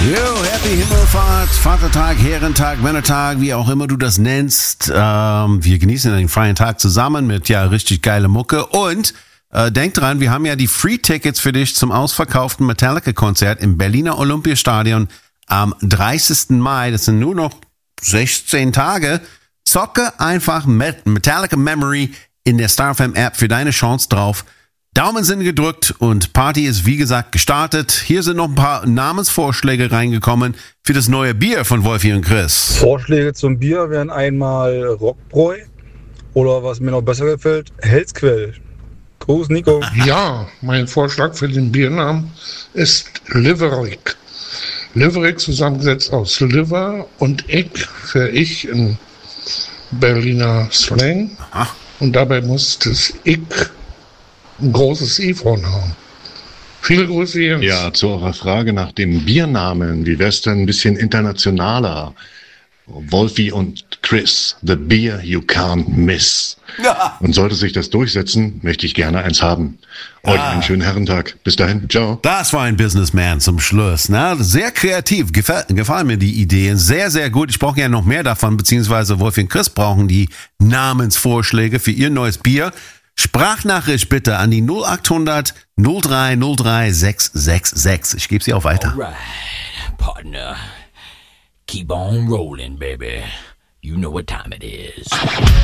Jo, Happy Himmelfahrt, Vatertag, Herrentag, Männertag, wie auch immer du das nennst. Wir genießen den freien Tag zusammen mit richtig geile Mucke. Und denk dran, wir haben ja die Free-Tickets für dich zum ausverkauften Metallica-Konzert im Berliner Olympiastadion am 30. Mai. Das sind nur noch 16 Tage. Zocke einfach Metallica Memory in der StarFM-App für deine Chance drauf. Daumen sind gedrückt und Party ist wie gesagt gestartet. Hier sind noch ein paar Namensvorschläge reingekommen für das neue Bier von Wolfi und Chris. Vorschläge zum Bier wären einmal Rockbräu oder was mir noch besser gefällt, Hellsquell. Gruß, Nico. Ja, mein Vorschlag für den Biernamen ist Liverick. Liverick zusammengesetzt aus Liver und Ick für ich in Berliner Slang. Aha. Und dabei muss das Ick ein großes I vorne haben. Viele Grüße, Jens. Ja, zu eurer Frage nach dem Biernamen. Wie wär's denn ein bisschen internationaler? Wolfi und Chris, the beer you can't miss. Ja. Und sollte sich das durchsetzen, möchte ich gerne eins haben. Euch einen schönen Herrentag. Bis dahin, ciao. Das war ein Businessman zum Schluss. Ne? Sehr kreativ, gefallen mir die Ideen. Sehr, sehr gut. Ich brauche gerne noch mehr davon, beziehungsweise Wolfi und Chris brauchen die Namensvorschläge für ihr neues Bier. Sprachnachricht bitte an die 0800 0303 666. Ich gebe sie auch weiter. Alright, partner. Keep on rolling, baby. You know what time it is.